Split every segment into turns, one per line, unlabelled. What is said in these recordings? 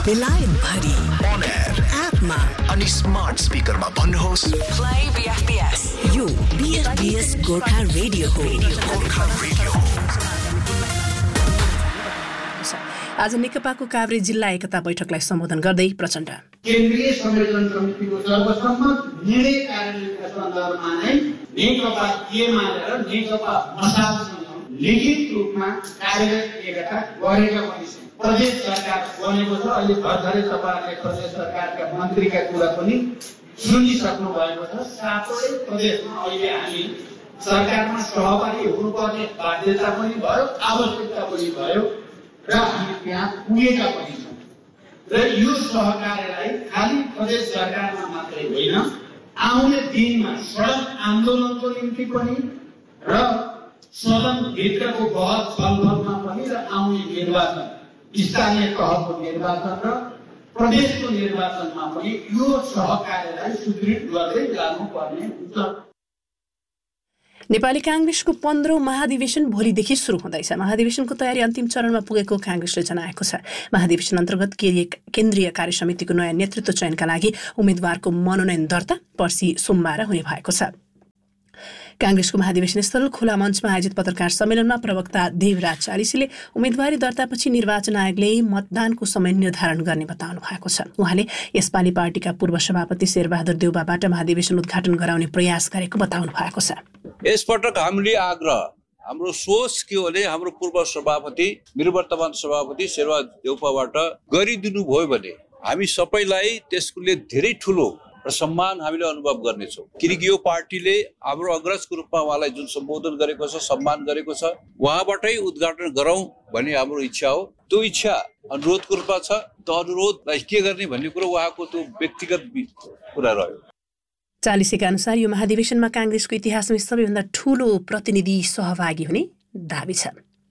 बेलायत भरि
on air
एपमा
अनि स्मार्ट स्पिकरमा भन्नुहोस्
Play BFBS. यो BFBS गोर्खा रेडियो हो।
गोर्खा रेडियो।
आज नेकपाको काभ्रे जिल्ला एकता बैठकलाई सम्बोधन गर्दै प्रचण्ड
केन्द्रीय संयोजन समितिको सर्वसम्मत निर्णय कार्यान्वयनका सन्दर्भमा नै नेकपा मानेर नेकपा मसालसँग लिखित रूपमा कार्यरत एकता गरेका पनि छन्। प्रदेश सरकार बनेको छ। अहिले भर्खरै तपाईँहरूले प्रदेश सरकारका मन्त्रीका कुरा पनि सुनिसक्नु भएको छ। सातै प्रदेशमा अहिले हामी सरकारमा सहभागी हुनुपर्ने बाध्यता पनि भयो, आवश्यकता पनि भयो र हामी त्यहाँ पुगेका पनि छौँ। र यो सहकार्यलाई खाली प्रदेश सरकारमा मात्रै होइन, आउने दिनमा सडक आन्दोलनको निम्ति पनि र सदनभित्रको बहस छलफलमा पनि र आउने निर्वाचन स्थानीय तहको निर्वाचन र प्रदेशको निर्वाचनमा पनि यो सहकार्यलाई सुदृढ गर्दै जानुपर्ने हुन्छ।
नेपाली कांग्रेसको 15औं महाधिवेशन भोलिदेखि सुरु हुँदैछ। महाधिवेशनको तयारी अन्तिम चरणमा पुगेको कांग्रेसले जनाएको छ। महाधिवेशन अन्तर्गत केन्द्रीय कार्य समितिको नयाँ नेतृत्व चयनका लागि उम्मेद्वारको मनोनयन दर्ता पर्सि सोमबार हुने भएको छ। कांग्रेसको महाधिवेशन स्थल खुला मञ्चमा आयोजित पत्रकार सम्मेलनमा प्रवक्ता देवराज चालिसीले उम्मेदवारी दर्तापछि निर्वाचन आयोगले मतदानको समय निर्धारण गर्ने बताउनु भएको छ। उहाँले यसपालि पार्टीका पूर्व सभापति शेरबहादुर देउबाबाट महाधिवेशन उद्घाटन गराउने प्रयास गरेको बताउनु भएको छ।
यसपटक हामीले हाम्रो सोच के हो भने हाम्रो पूर्व सभापति मेरो वर्तमान सभापति शेरबहादुर देउपाबाट गरिदिनु भयो भने हामी सबैलाई त्यसले धेरै ठुलो र सम्मान हामीले अनुभव गर्नेछौँ। किनकि यो पार्टीले हाम्रो अग्रजको रूपमा उहाँलाई जुन सम्बोधन गरेको छ, सम्मान गरेको छ, उहाँबाटै उद्घाटन गरौँ भन्ने हाम्रो इच्छा हो। त्यो इच्छा अनुरोधको रूपमा छ। त्यो अनुरोधलाई के गर्ने भन्ने कुरो उहाँको त्यो व्यक्तिगत कुरा रह्यो।
चालिसीका अनुसार यो महाधिवेशनमा कांग्रेसको इतिहासमा सबैभन्दा ठूलो प्रतिनिधि सहभागी हुने दाबी छ।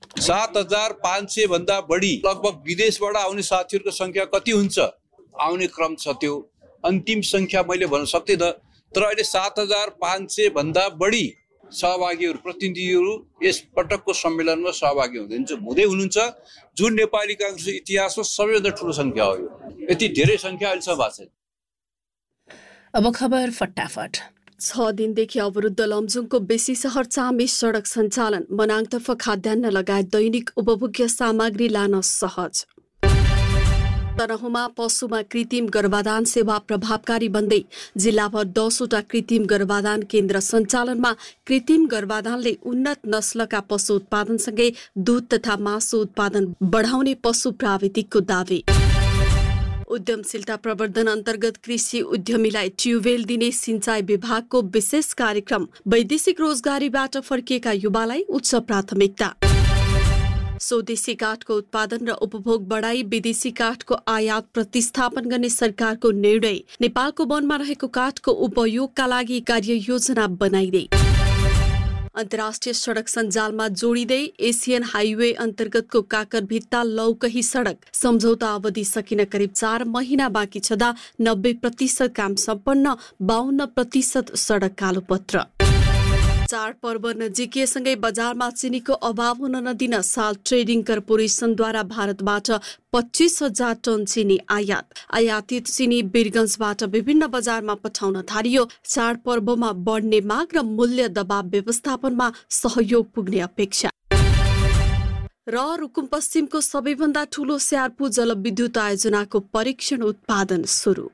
7,500 भन्दा बढी लगभग विदेशबाट आउने साथीहरूको संख्या कति हुन्छ आउने क्रम छ। त्यो अन्तिम संख्या मैले भन्न सक्दिनँ, तर अहिले 7,500 भन्दा बढी सहभागीहरू प्रतिनिधिहरू यस पटकको सम्मेलनमा सहभागी हुँदै हुनुहुन्छ, जुन नेपाली कांग्रेसको इतिहासमा सबैभन्दा ठुलो संख्या हो। यो यति धेरै संख्या अहिलेसम्म भएको छैन।
अब खबर फटाफट।
6 दिनदेखि अवरुद्ध लमजुङको बेसी सहर चामे सडक सञ्चालन, मनाङतर्फ खाद्यान्न लगायत दैनिक उपभोग्य सामग्री लान सहज। तनहुँमा पशुमा कृत्रिम गर्भाधान सेवा प्रभावकारी बन्दै जिल्लाभर 10 वटा कृत्रिम गर्भाधान केन्द्र सञ्चालनमा कृत्रिम गर्भाधानले उन्नत नस्लका पशु उत्पादनसँगै दूध तथा मासु उत्पादन बढाउने पशु प्राविधिकको दावी। उद्यमशीलता प्रवर्धन अन्तर्गत कृषि उद्यमीलाई ट्युबवेल दिने सिंचाई विभागको विशेष कार्यक्रम, वैदेशिक रोजगारीबाट फर्किएका युवालाई उच्च प्राथमिकता। स्वदेशी काठको उत्पादन र उपभोग बढाई विदेशी काठको आयात प्रतिस्थापन गर्ने सरकारको निर्णय, नेपालको वनमा रहेको काठको उपयोगका लागि कार्ययोजना बनाइँदै। अन्तर्राष्ट्रिय सडक सञ्जालमा जोडिँदै एसियन हाइवे अन्तर्गतको काकरभित्ता लौकही सडक सम्झौता अवधि सकिन करिब 4 महिना बाँकी छँदा 90% काम सम्पन्न, 52% सडक कालोपत्र। चाडपर्व नजिकिएसँगै बजारमा चिनीको अभाव हुन नदिन साल ट्रेडिङ कर्पोरेसनद्वारा भारतबाट 25,000 टन चिनी आयातित चिनी वीरगञ्जबाट विभिन्न बजारमा पठाउन थालियो। चाडपर्वमा बढ्ने माग र मूल्य दबाव व्यवस्थापनमा सहयोग पुग्ने अपेक्षा। र रुकुम पश्चिमको सबैभन्दा ठूलो स्यार्पु जलविद्युत आयोजनाको परीक्षण उत्पादन सुरु।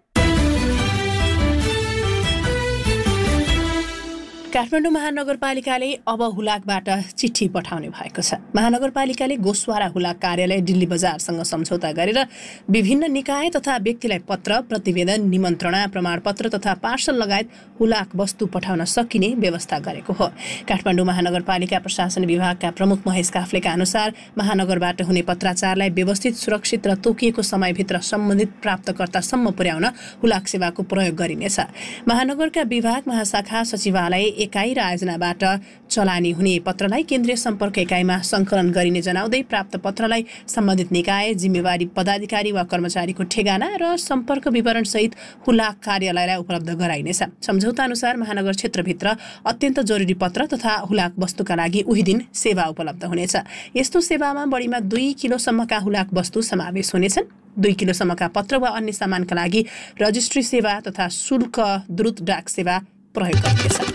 काठमाडौँ महानगरपालिकाले अब हुलाकबाट चिठी पठाउने भएको छ। महानगरपालिकाले गोस्वारा हुलाक कार्यालय दिल्ली बजारसँग सम्झौता गरेर विभिन्न निकाय तथा व्यक्तिलाई पत्र, प्रतिवेदन, निमन्त्रणा, प्रमाणपत्र तथा पार्सल लगायत हुलाक वस्तु पठाउन सकिने व्यवस्था गरेको हो। काठमाडौँ महानगरपालिका प्रशासन विभागका प्रमुख महेश काफ्लेका अनुसार महानगरबाट हुने पत्राचारलाई व्यवस्थित, सुरक्षित र तोकिएको समयभित्र सम्बन्धित प्राप्तकर्तासम्म पुर्याउन हुलाक सेवाको प्रयोग गरिनेछ। महानगरका विभाग, महाशाखा, सचिवालय, एकाइ र आयोजनाबाट चलानी हुने पत्रलाई केन्द्रीय सम्पर्क एकाइमा सङ्कलन गरिने जनाउँदै प्राप्त पत्रलाई सम्बन्धित निकाय, जिम्मेवारी पदाधिकारी वा कर्मचारीको ठेगाना र सम्पर्क विवरणसहित हुलाक कार्यालयलाई उपलब्ध गराइनेछ। सम्झौता अनुसार महानगर क्षेत्रभित्र अत्यन्त जरुरी पत्र तथा हुलाक वस्तुका लागि उही दिन सेवा उपलब्ध हुनेछ। यस्तो सेवामा बढीमा 2 किलोसम्मका हुलाक वस्तु समावेश हुनेछन्। 2 किलोसम्मका पत्र वा अन्य सामानका लागि रजिस्ट्री सेवा तथा शुल्क द्रुत डाक सेवा प्रयोग गरिनेछ।